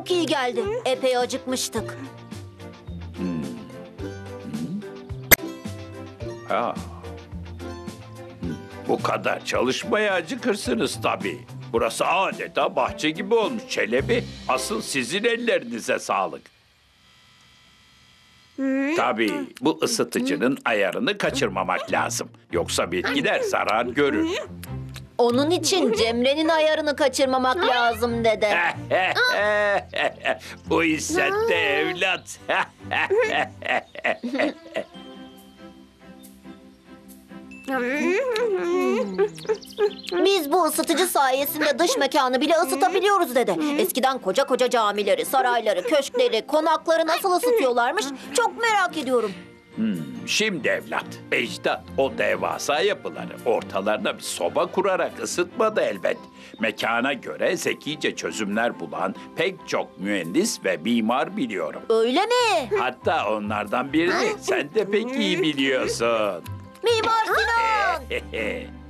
çok iyi geldi. Epey acıkmıştık. Ha. Bu kadar çalışmaya acıkırsınız tabii. Burası adeta bahçe gibi olmuş Çelebi. Asıl sizin ellerinize sağlık. Tabii bu ısıtıcının ayarını kaçırmamak lazım. Yoksa bitkiler zarar görür. Onun için Cemre'nin ayarını kaçırmamak lazım dede. Bu iş sende evlat. Biz bu ısıtıcı sayesinde dış mekanı bile ısıtabiliyoruz dede. Eskiden koca koca camileri, sarayları, köşkleri, konakları nasıl ısıtıyorlarmış çok merak ediyorum. Şimdi evlat, ecdat o devasa yapıları ortalarına bir soba kurarak ısıtmadı elbet. Mekana göre zekice çözümler bulan pek çok mühendis ve mimar biliyorum. Öyle mi? Hatta onlardan birini sen de pek iyi biliyorsun. Mimar Sinan!